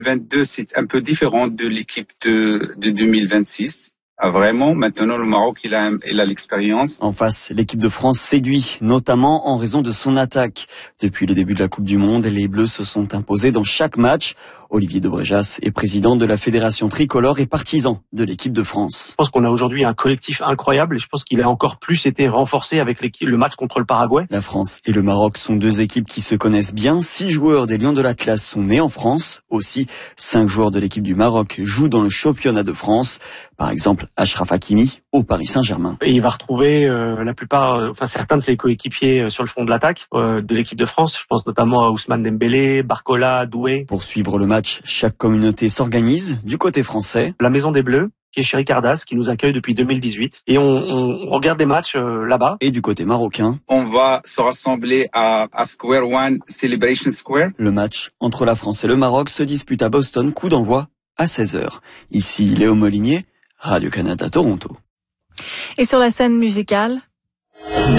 22, c'est un peu différent de l'équipe de 2026. Ah, vraiment, maintenant le Maroc, il a l'expérience. En face, l'équipe de France séduit, notamment en raison de son attaque. Depuis le début de la Coupe du Monde, les Bleus se sont imposés dans chaque match. Olivier de Bréjas est président de la Fédération tricolore et partisan de l'équipe de France. Je pense qu'on a aujourd'hui un collectif incroyable et je pense qu'il a encore plus été renforcé avec le match contre le Paraguay. La France et le Maroc sont deux équipes qui se connaissent bien. 6 joueurs des Lions de l'Atlas sont nés en France. Aussi, 5 joueurs de l'équipe du Maroc jouent dans le championnat de France. Par exemple, Achraf Hakimi au Paris Saint-Germain. Et il va retrouver certains de ses coéquipiers sur le front de l'attaque de l'équipe de France. Je pense notamment à Ousmane Dembélé, Barcola, Doué. Pour suivre le match, chaque communauté s'organise. Du côté français, la Maison des Bleus, qui est chez Ricardas, qui nous accueille depuis 2018. Et on regarde des matchs là-bas. Et du côté marocain, on va se rassembler à Square One, Celebration Square. Le match entre la France et le Maroc se dispute à Boston, coup d'envoi à 16h. Ici Léo Molinier, Radio-Canada Toronto. Et sur la scène musicale,